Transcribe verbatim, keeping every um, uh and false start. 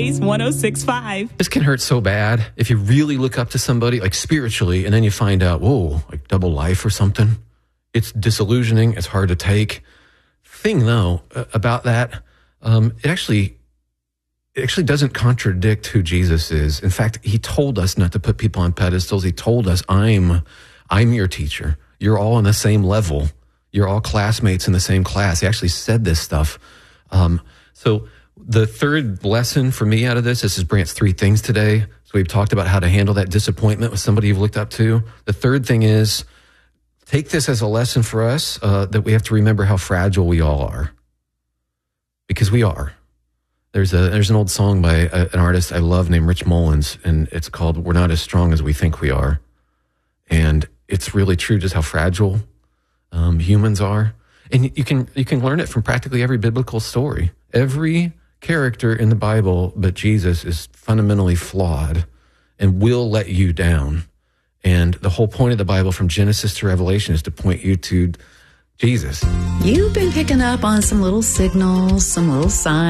Blaze one oh six point five. This can hurt so bad if you really look up to somebody, like spiritually, and then you find out, whoa, like double life or something. It's disillusioning. It's hard to take. Thing, though, uh, about that, um, it actually it actually doesn't contradict who Jesus is. In fact, he told us not to put people on pedestals. He told us, I'm, I'm your teacher. You're all on the same level. You're all classmates in the same class. He actually said this stuff. Um, so the third lesson for me out of this, this is Brant's three things today. So we've talked about how to handle that disappointment with somebody you've looked up to. The third thing is, take this as a lesson for us, uh, that we have to remember how fragile we all are. Because we are. There's a there's an old song by a, an artist I love named Rich Mullins, and it's called "We're Not as Strong as We Think We Are." And it's really true just how fragile um, humans are. And you can you can learn it from practically every biblical story. Every character in the Bible but Jesus is fundamentally flawed and will let you down. And the whole point of the Bible from Genesis to Revelation is to point you to Jesus. You've been picking up on some little signals, some little signs.